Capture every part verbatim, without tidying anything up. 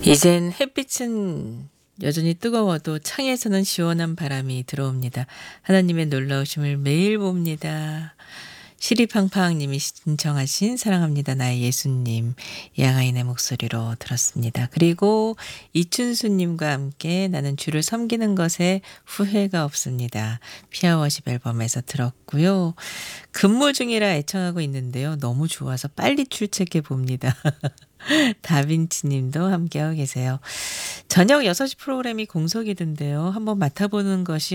이젠 햇빛은 여전히 뜨거워도 창에서는 시원한 바람이 들어옵니다. 하나님의 놀라우심을 매일 봅니다. 시리팡팡님이 신청하신 사랑합니다 나의 예수님, 양아인의 목소리로 들었습니다. 그리고 이춘수님과 함께 나는 주를 섬기는 것에 후회가 없습니다. 피아워십 앨범에서 들었고요. 근무 중이라 애청하고 있는데요. 너무 좋아서 빨리 출첵해 봅니다. 다빈치 님도 함께하고 계세요. 저녁 여섯 시 프로그램이 공석이던데요. 한번 맡아보는 것이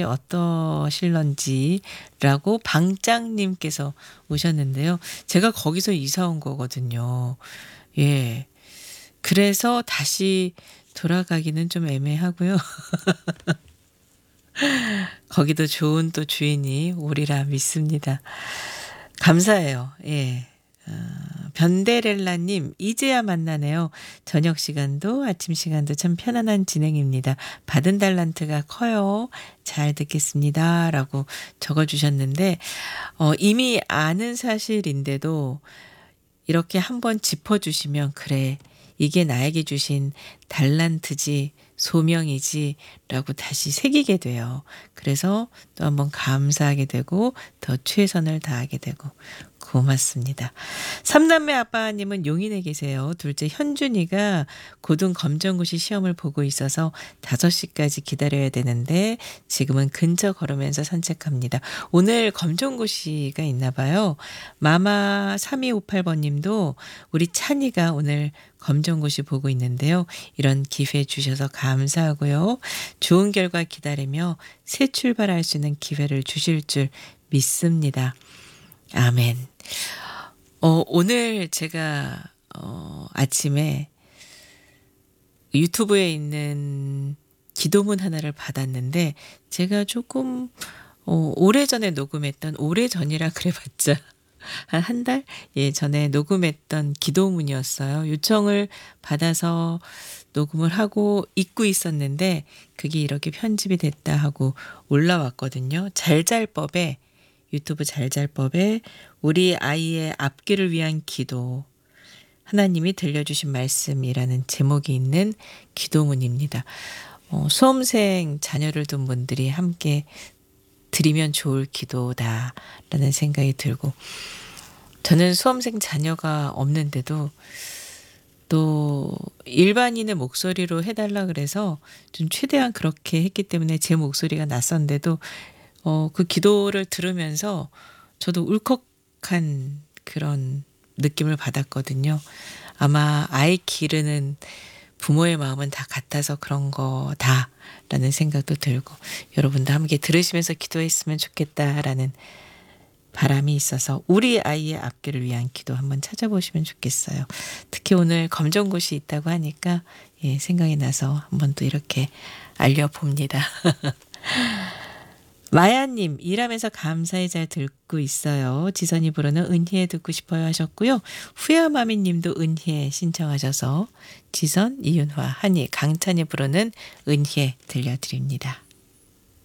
어떠실런지라고 방장님께서 오셨는데요. 제가 거기서 이사 온 거거든요. 예. 그래서 다시 돌아가기는 좀 애매하고요. 거기도 좋은 또 주인이 오리라 믿습니다. 감사해요. 예. 어, 변데렐라님 이제야 만나네요. 저녁 시간도 아침 시간도 참 편안한 진행입니다. 받은 달란트가 커요. 잘 듣겠습니다. 라고 적어주셨는데 어, 이미 아는 사실인데도 이렇게 한번 짚어주시면 그래 이게 나에게 주신 달란트지 소명이지 라고 다시 새기게 돼요. 그래서 또 한번 감사하게 되고 더 최선을 다하게 되고 고맙습니다. 삼남매 아빠님은 용인에 계세요. 둘째 현준이가 고등 검정고시 시험을 보고 있어서 다섯 시까지 기다려야 되는데 지금은 근처 걸으면서 산책합니다. 오늘 검정고시가 있나 봐요. 마마 삼이오팔 번님도 우리 찬이가 오늘 검정고시 보고 있는데요. 이런 기회 주셔서 감사하고요. 좋은 결과 기다리며 새 출발할 수 있는 기회를 주실 줄 믿습니다. 아멘. 어, 오늘 제가 어, 아침에 유튜브에 있는 기도문 하나를 받았는데 제가 조금 어, 오래전에 녹음했던 오래전이라 그래봤자 한 한 달 예, 전에 녹음했던 기도문이었어요. 요청을 받아서 녹음을 하고 잊고 있었는데 그게 이렇게 편집이 됐다 하고 올라왔거든요. 잘잘법에 유튜브 잘잘법에 우리 아이의 앞길을 위한 기도 하나님이 들려주신 말씀이라는 제목이 있는 기도문입니다. 어, 수험생 자녀를 둔 분들이 함께 드리면 좋을 기도다라는 생각이 들고 저는 수험생 자녀가 없는데도 또 일반인의 목소리로 해달라 그래서 좀 최대한 그렇게 했기 때문에 제 목소리가 낯선데도 어, 그 기도를 들으면서 저도 울컥한 그런 느낌을 받았거든요. 아마 아이 기르는 부모의 마음은 다 같아서 그런 거다라는 생각도 들고 여러분도 함께 들으시면서 기도했으면 좋겠다라는 바람이 있어서 우리 아이의 앞길을 위한 기도 한번 찾아보시면 좋겠어요. 특히 오늘 검정고시 있다고 하니까 예, 생각이 나서 한번 또 이렇게 알려봅니다. 마야님 일하면서 감사히 잘 듣고 있어요. 지선이 부르는 은희에 듣고 싶어요 하셨고요. 후야마미님도 은희에 신청하셔서 지선, 이윤화, 한이, 강찬이 부르는 은희에 들려드립니다.